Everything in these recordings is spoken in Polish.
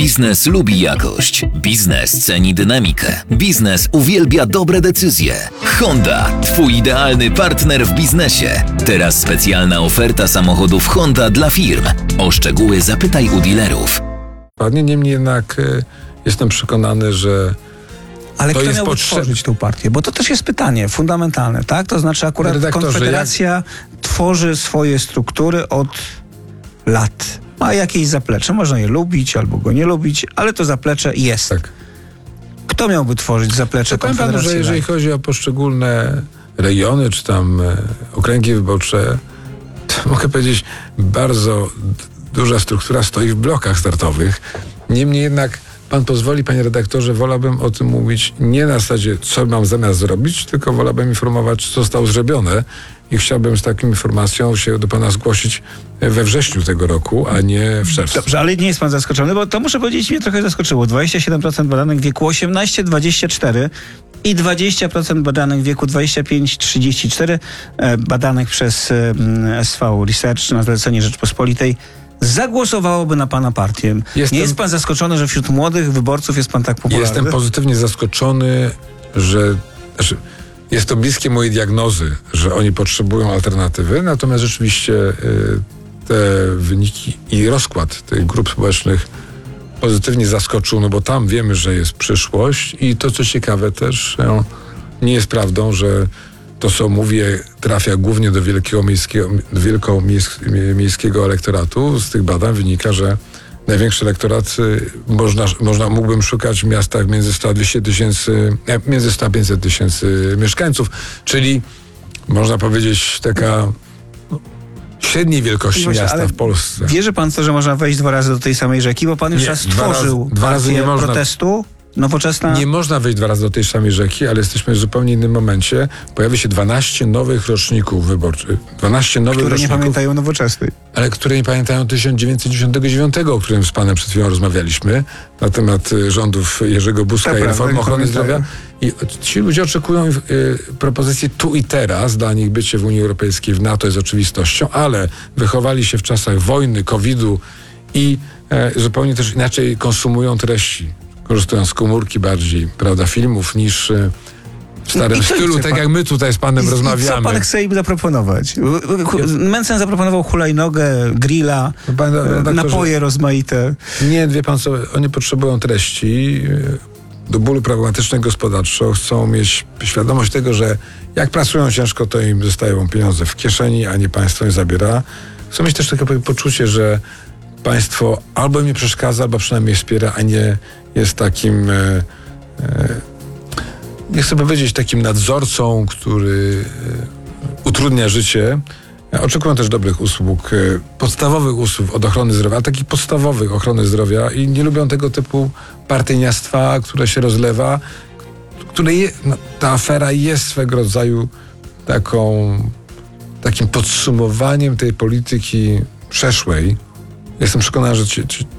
Biznes lubi jakość. Biznes ceni dynamikę. Biznes uwielbia dobre decyzje. Honda, twój idealny partner w biznesie. Teraz specjalna oferta samochodów Honda dla firm. O szczegóły zapytaj u dealerów. Niemniej jednak jestem przekonany, że ale to kto jest miałby tworzyć tę partię? Bo to też jest pytanie fundamentalne, tak? To znaczy akurat Konfederacja tworzy swoje struktury od lat. Ma jakieś zaplecze. Można je lubić albo go nie lubić, ale to zaplecze jest. Tak. Kto miałby tworzyć zaplecze Konfederacji? Powiem panu, że jeżeli chodzi o poszczególne regiony, czy tam okręgi wyborcze, to mogę powiedzieć, bardzo duża struktura stoi w blokach startowych. Niemniej jednak pan pozwoli, panie redaktorze, wolałbym o tym mówić nie na zasadzie, co mam zamiast zrobić, tylko wolałbym informować, co zostało zrobione i chciałbym z taką informacją się do pana zgłosić we wrześniu tego roku, a nie w czerwcu. Dobrze, ale nie jest pan zaskoczony, bo to muszę powiedzieć, mnie trochę zaskoczyło. 27% badanych w wieku 18-24 i 20% badanych w wieku 25-34 badanych przez SV Research na zlecenie Rzeczpospolitej zagłosowałoby na pana partię. Nie jest pan zaskoczony, że wśród młodych wyborców jest pan tak popularny? Jestem pozytywnie zaskoczony, że jest to bliskie mojej diagnozy, że oni potrzebują alternatywy, natomiast rzeczywiście te wyniki i rozkład tych grup społecznych pozytywnie zaskoczył, no bo tam wiemy, że jest przyszłość i to, co ciekawe też, nie jest prawdą, że to, co mówię, trafia głównie do wielkomiejskiego elektoratu. Z tych badań wynika, że największy elektorat mógłbym szukać w miastach między 100 a 200 tysięcy, między 100 a 500 tysięcy mieszkańców, czyli można powiedzieć taka średniej wielkości miasta w Polsce. Wierzy pan w to, że można wejść 2 razy do tej samej rzeki, bo pan już raz stworzył dwa razy nie można. Protestu? Nowoczesna... Nie można wejść 2 razy do tej samej rzeki, ale jesteśmy w zupełnie innym momencie. Pojawi się 12 nowych roczników wyborczych. 12 nowych które roczników, nie pamiętają Nowoczesnej. ale które nie pamiętają 1999, o którym z panem przed chwilą rozmawialiśmy, na temat rządów Jerzego Buzka i reformy ochrony zdrowia. I ci ludzie oczekują propozycji tu i teraz. Dla nich bycie w Unii Europejskiej, w NATO jest oczywistością, ale wychowali się w czasach wojny, COVID-u i zupełnie też inaczej konsumują treści. Korzystają z komórki bardziej, prawda, filmów niż w starym stylu, tak jak my tutaj z panem rozmawiamy. Co pan chce im zaproponować? Mencen zaproponował hulajnogę, grilla, napoje rozmaite. Nie, wie pan co, oni potrzebują treści do bólu pragmatycznego gospodarczo. Chcą mieć świadomość tego, że jak pracują ciężko, to im zostają pieniądze w kieszeni, a nie państwo im zabiera. Chcą mieć też takie poczucie, że państwo albo im nie przeszkadza, albo przynajmniej wspiera, a nie jest takim, nie chcę powiedzieć takim nadzorcą, który utrudnia życie. Oczekują też dobrych usług, podstawowych usług od ochrony zdrowia, ale takich podstawowych ochrony zdrowia i nie lubią tego typu partyjniactwa, które się rozlewa, ta afera jest swego rodzaju takim podsumowaniem tej polityki przeszłej. Jestem przekonany, że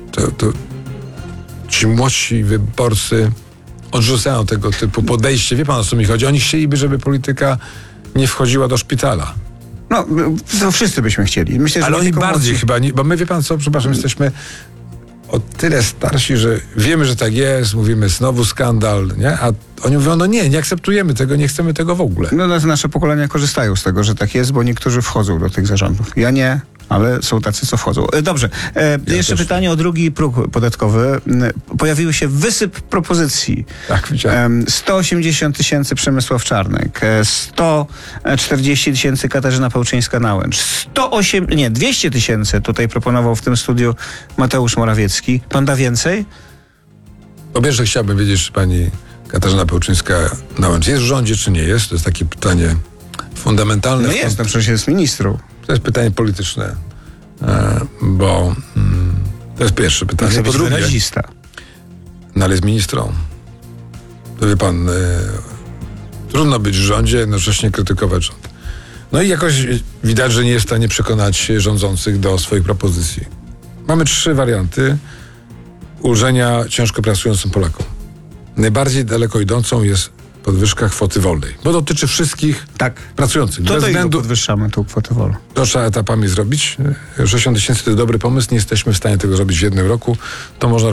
ci młodsi wyborcy odrzucają tego typu podejście. Wie pan, o co mi chodzi? Oni chcieliby, żeby polityka nie wchodziła do szpitala. No, to wszyscy byśmy chcieli. Myślę, że ale oni bardziej chyba, bo my, wie pan co, przepraszam, jesteśmy o tyle starsi, że wiemy, że tak jest, mówimy znowu skandal, nie? A oni mówią, no nie akceptujemy tego, nie chcemy tego w ogóle. No, nasze pokolenia korzystają z tego, że tak jest, bo niektórzy wchodzą do tych zarządów. Ja nie, ale są tacy, co wchodzą. Dobrze, jeszcze pytanie o drugi próg podatkowy. Pojawił się wysyp propozycji. Tak, widziałem. 180 tysięcy Przemysław Czarnek, 140 tysięcy Katarzyna Pełczyńska-Nałęcz, 200 tysięcy tutaj proponował w tym studiu Mateusz Morawiecki. Pan da więcej? Po pierwsze chciałbym wiedzieć, czy pani Katarzyna Pełczyńska-Nałęcz jest w rządzie, czy nie jest. To jest takie pytanie fundamentalne. No jest, no przecież jest ministrą. To jest pytanie polityczne, bo to jest pierwsze pytanie. Chce być wyrazista. No ale jest ministrą. To wie pan, trudno być w rządzie, jednocześnie krytykować rząd. No i jakoś widać, że nie jest w stanie przekonać rządzących do swoich propozycji. Mamy 3 warianty ulżenia ciężko pracującym Polakom. Najbardziej daleko idącą jest podwyżka kwoty wolnej, bo dotyczy wszystkich pracujących. Bez względu podwyższamy tą kwotę wolną. To trzeba etapami zrobić. 60 tysięcy to jest dobry pomysł, nie jesteśmy w stanie tego zrobić w jednym roku. To można